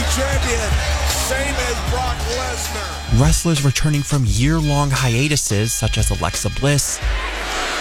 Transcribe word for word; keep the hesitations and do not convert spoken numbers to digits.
champion, same as Brock Lesnar. Wrestlers returning from year-long hiatuses such as Alexa Bliss,